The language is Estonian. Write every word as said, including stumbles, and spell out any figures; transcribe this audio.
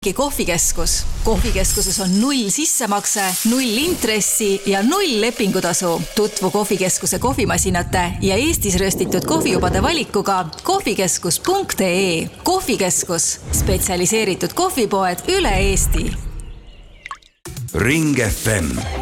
Kohvikeskus. Kohvikeskuses on null sissemakse, null intressi ja null lepingutasu. Tutvu Kohvikeskuse kohvimasinate ja Eestis röstitud kohvijubade valikuga kohvikeskus punkt ee. Kohvikeskus. Spetsialiseeritud kohvipoed üle Eesti. Ring F M